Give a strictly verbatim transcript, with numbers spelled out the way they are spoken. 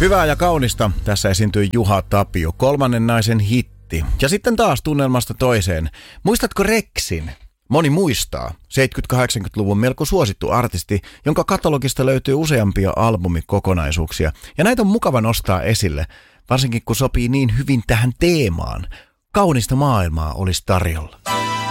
Hyvää ja kaunista. Tässä esiintyi Juha Tapio, kolmannen naisen hitti. Ja sitten taas tunnelmasta toiseen. Muistatko Rexin? Moni muistaa. seitsemänkymmentä-kahdeksankymmentäluvun melko suosittu artisti, jonka katalogista löytyy useampia albumikokonaisuuksia. Ja näitä on mukava nostaa esille, varsinkin kun sopii niin hyvin tähän teemaan. Kaunista maailmaa olisi tarjolla.